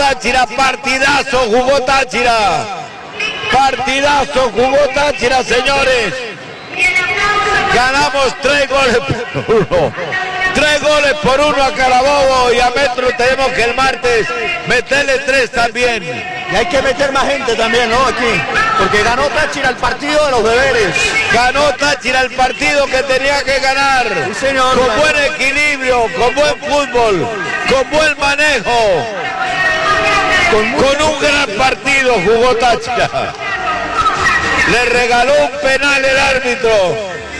Táchira, partidazo jugó Táchira. Partidazo jugó Táchira, señores. Ganamos 3 goles por 1. 3 goles por 1 a Carabobo, y a Metro tenemos que el martes meterle 3 también. Y hay que meter más gente también, ¿no? Aquí, porque ganó Táchira el partido de los deberes. Ganó Táchira el partido que tenía que ganar. Sí, señor. Con buen equilibrio, con buen fútbol, con buen manejo. Con un gran partido jugó Táchira. Le regaló un penal el árbitro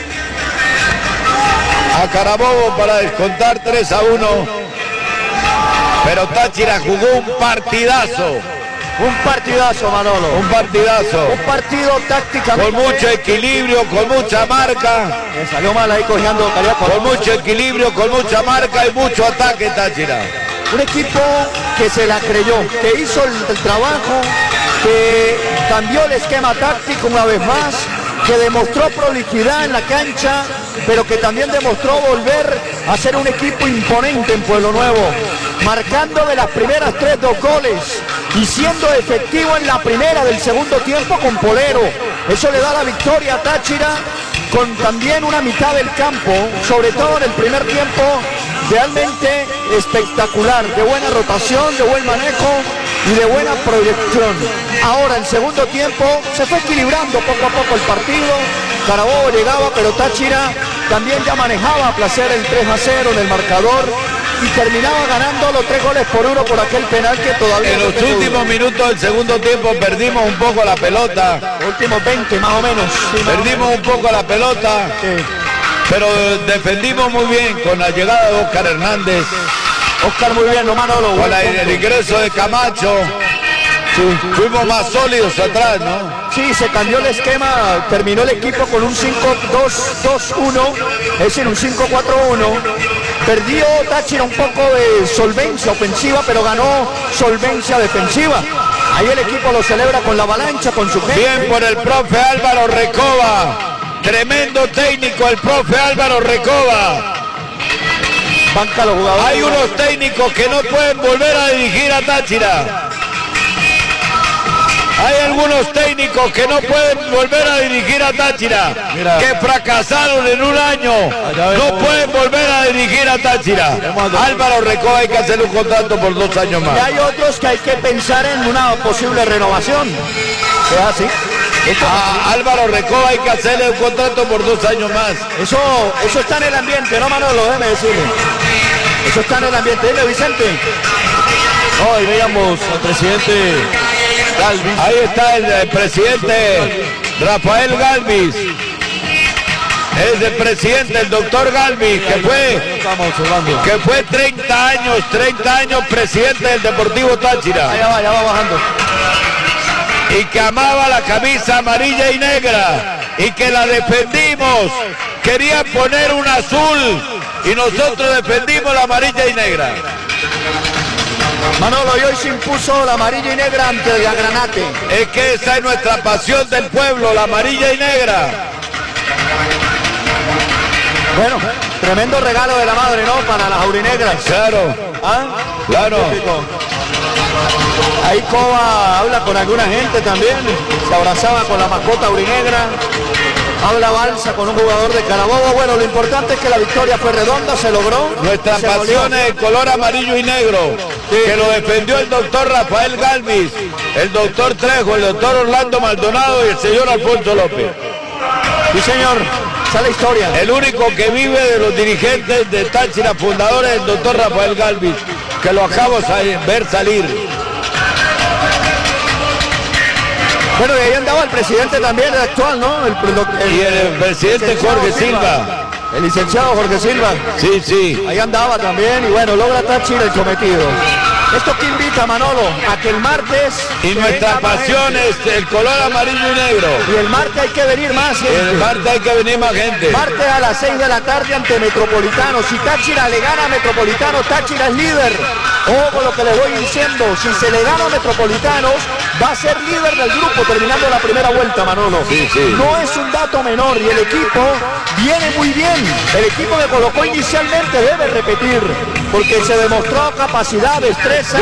a Carabobo para descontar 3-1. Pero Táchira jugó un partidazo. Un partidazo, Manolo. Un partidazo. Un partido tácticamente. Con mucho equilibrio, con mucha marca. Salió mal ahí cojeando Cariaco. Con mucho equilibrio, con mucha marca y mucho ataque Táchira. Un equipo que se la creyó, que hizo el trabajo, que cambió el esquema táctico una vez más, que demostró prolijidad en la cancha, pero que también demostró volver a ser un equipo imponente en Pueblo Nuevo, marcando de las primeras 3 2 goles y siendo efectivo en la primera del segundo tiempo con Polero. Eso le da la victoria a Táchira, con también una mitad del campo, sobre todo en el primer tiempo, realmente espectacular, de buena rotación, de buen manejo y de buena proyección. Ahora el segundo tiempo se fue equilibrando poco a poco el partido. Carabobo llegaba, pero Táchira también ya manejaba a placer el 3-0 en el marcador y terminaba ganando los 3 goles por 1 por aquel penal que todavía... En los últimos minutos del segundo tiempo perdimos un poco la pelota. Los últimos 20 más o menos. Sí, perdimos un poco la pelota, sí. Pero defendimos muy bien con la llegada de Óscar Hernández. Óscar muy bien, Manolo. Con el ingreso de Camacho. Sí. Fuimos más sólidos atrás, ¿no? Sí, se cambió el esquema, terminó el equipo con un 5-2-2-1, es decir, un 5-4-1. Perdió Táchira un poco de solvencia ofensiva, pero ganó solvencia defensiva. Ahí el equipo lo celebra con la avalancha, con su gente. Bien por el profe Álvaro Recoba. Tremendo técnico el profe Álvaro Recoba. Banca los jugadores. Hay unos técnicos que no pueden volver a dirigir a Táchira. Hay algunos técnicos que no pueden volver a dirigir a Táchira. Mira. Que fracasaron en un año. No pueden volver a dirigir a Táchira. Álvaro Recoba hay que hacerle un contrato por 2 años más. Y hay otros que hay que pensar en una posible renovación. ¿Es así? Álvaro Recoba hay que hacerle un contrato por 2 años más. Eso está en el ambiente, ¿no, Manolo? Déjeme decirle. Eso está en el ambiente. Dile, Vicente. Hoy veíamos al presidente Galvis. Ahí está el presidente Rafael Galvis. Es el presidente, el doctor Galvis, que fue 30 años presidente del Deportivo Táchira. Ya va bajando. Y que amaba la camisa amarilla y negra y que la defendimos. Querían poner un azul y nosotros defendimos la amarilla y negra. Manolo, y hoy se impuso la amarilla y negra ante el Granate. Es que esa es nuestra pasión del pueblo, la amarilla y negra. Bueno, tremendo regalo de la madre, ¿no? Para las aurinegras. Claro. ¿Ah? Claro. Ahí Coba habla con alguna gente también. Se abrazaba con la mascota aurinegra. Habla Balsa con un jugador de Carabobo. Bueno, lo importante es que la victoria fue redonda, se logró. Nuestra pasión es el color amarillo y negro, sí, que lo defendió el doctor Rafael Galvis, el doctor Trejo, el doctor Orlando Maldonado y el señor Alfonso López. Sí, señor, esa es la historia. El único que vive de los dirigentes de Táchira, fundadores, es el doctor Rafael Galvis, que lo acabo de ver salir. Bueno, y ahí andaba el presidente también, el actual, ¿no? Y el presidente Jorge Silva. El licenciado Jorge Silva. Sí, sí. Ahí andaba también y bueno, logra Táchira el cometido. Esto que invita, Manolo, a que el martes... Y nuestra pasión es el color amarillo y negro. Y el martes hay que venir más gente. El martes hay que venir más gente. Martes a las 6 de la tarde ante Metropolitano. Si Táchira le gana a Metropolitano, Táchira es líder. Ojo lo que les voy diciendo. Si se le gana a Metropolitanos, va a ser líder del grupo terminando la primera vuelta, Manolo. Sí, sí. No es un dato menor y el equipo viene muy bien. El equipo que colocó inicialmente debe repetir porque se demostró capacidad, destreza.